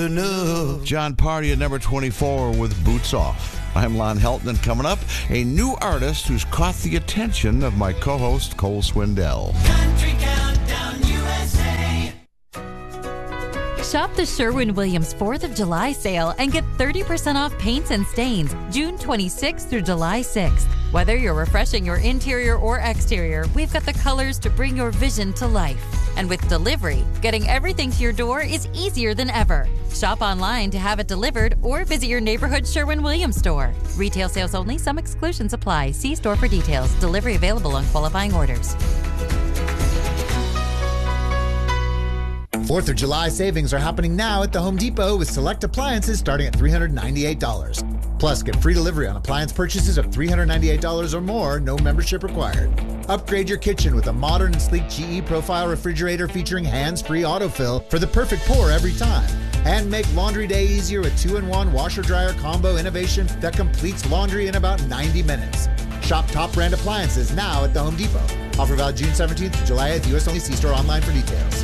John Party at number 24 with Boots Off. I'm Lon Helton, and coming up, a new artist who's caught the attention of my co-host, Cole Swindell. Country Countdown USA. Shop the Sherwin-Williams 4th of July sale and get 30% off paints and stains June 26th through July 6th. Whether you're refreshing your interior or exterior, we've got the colors to bring your vision to life. And with delivery, getting everything to your door is easier than ever. Shop online to have it delivered or visit your neighborhood Sherwin-Williams store. Retail sales only. Some exclusions apply. See store for details. Delivery available on qualifying orders. 4th of July savings are happening now at the Home Depot with select appliances starting at $398. Plus, get free delivery on appliance purchases of $398 or more, no membership required. Upgrade your kitchen with a modern and sleek GE Profile refrigerator featuring hands-free autofill for the perfect pour every time. And make laundry day easier with 2-in-1 washer-dryer combo innovation that completes laundry in about 90 minutes. Shop top brand appliances now at the Home Depot. Offer valid June 17th to July 8th. U.S. only. See store online for details.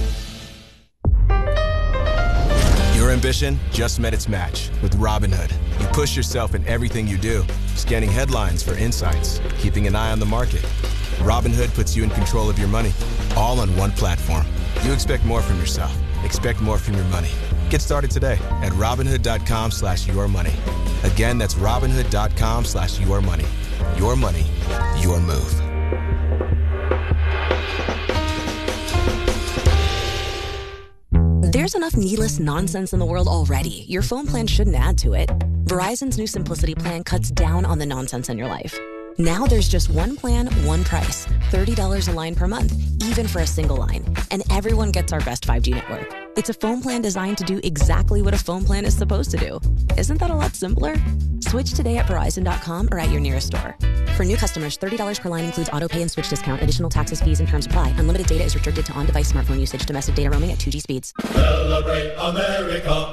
Your ambition just met its match with Robinhood. You push yourself in everything you do, scanning headlines for insights, keeping an eye on the market. Robinhood puts you in control of your money, all on one platform. You expect more from yourself. Expect more from your money. Get started today at Robinhood.com/yourmoney. Again, that's Robinhood.com/yourmoney. Your money, your move. There's enough needless nonsense in the world already. Your phone plan shouldn't add to it. Verizon's new Simplicity plan cuts down on the nonsense in your life. Now there's just one plan, one price. $30 a line per month, even for a single line. And everyone gets our best 5G network. It's a phone plan designed to do exactly what a phone plan is supposed to do. Isn't that a lot simpler? Switch today at Verizon.com or at your nearest store. For new customers, $30 per line includes auto pay and switch discount. Additional taxes, fees, and terms apply. Unlimited data is restricted to on-device smartphone usage. Domestic data roaming at 2G speeds. Celebrate America.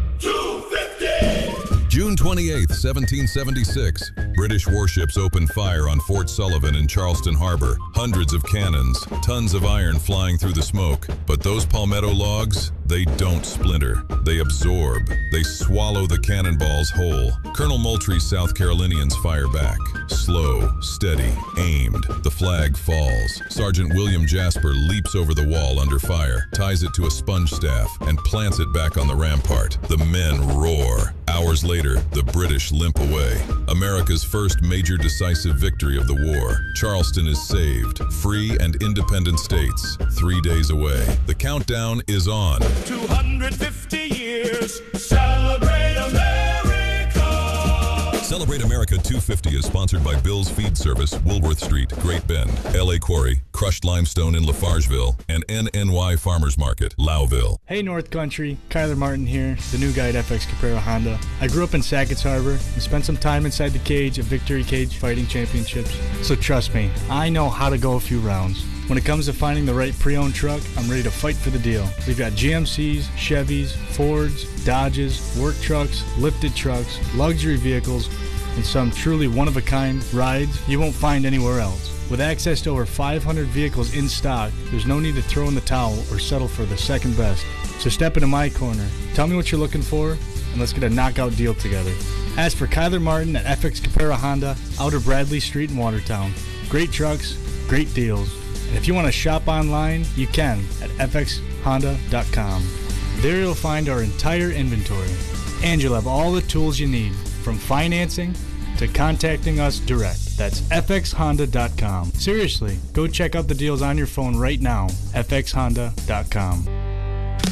250. June 28, 1776, British warships opened fire on Fort Sullivan in Charleston Harbor. Hundreds of cannons, tons of iron flying through the smoke. But those palmetto logs, they don't splinter. They absorb. They swallow the cannonballs whole. Colonel Moultrie's South Carolinians fire back. Slow, steady, aimed. The flag falls. Sergeant William Jasper leaps over the wall under fire, ties it to a sponge staff, and plants it back on the rampart. The men roar. Hours later, the British limp away. America's first major decisive victory of the war. Charleston is saved. Free and independent states. 3 days away. The countdown is on. 250 years. Celebrate America. Celebrate America 250 is sponsored by Bill's Feed Service, Woolworth Street, Great Bend, L.A. Quarry, Crushed Limestone in Lafargeville, and NNY Farmers Market, Lowville. Hey North Country, Kyler Martin here, the new guy at FX Caprera Honda. I grew up in Sackett's Harbor and spent some time inside the cage at Victory Cage Fighting Championships. So trust me, I know how to go a few rounds. When it comes to finding the right pre-owned truck, I'm ready to fight for the deal. We've got GMCs, Chevys, Fords, Dodges, work trucks, lifted trucks, luxury vehicles, and some truly one-of-a-kind rides you won't find anywhere else. With access to over 500 vehicles in stock, there's no need to throw in the towel or settle for the second best. So step into my corner, tell me what you're looking for, and let's get a knockout deal together. Ask for Kyler Martin at FX Caprera Honda, Outer Bradley Street in Watertown. Great trucks, great deals. And if you want to shop online, you can at fxhonda.com. There you'll find our entire inventory, and you'll have all the tools you need, from financing to contacting us direct. That's fxhonda.com. Seriously, go check out the deals on your phone right now, fxhonda.com.